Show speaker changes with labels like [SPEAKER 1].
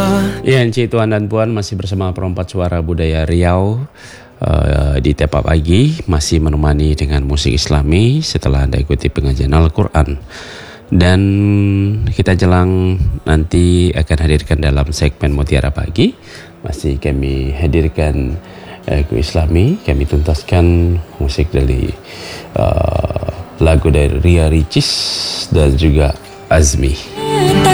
[SPEAKER 1] Ya, Encik, Tuan dan Puan, masih bersama Perompak Suara Budaya Riau di Tepa Pagi, masih menemani dengan musik Islami setelah Anda ikuti pengajian Al-Quran. Dan kita jelang nanti akan hadirkan dalam segmen Mutiara Pagi, masih kami hadirkan Islami, kami tuntaskan musik dari lagu dari Ria Ricis dan juga Azmi.